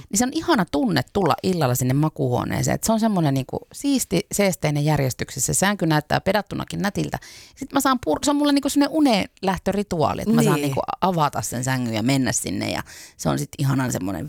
Niin se on ihana tunne tulla illalla sinne makuuhuoneeseen. Että se on semmoinen niinku siisti, seesteinen järjestyksessä. Sänky näyttää pedattunakin nätiltä. Sitten mä saan se on mulle niinku semmoinen unenlähtörituaali, että mä saan niinku avata sen sängyn ja mennä sinne. Ja se on sitten ihanan semmoinen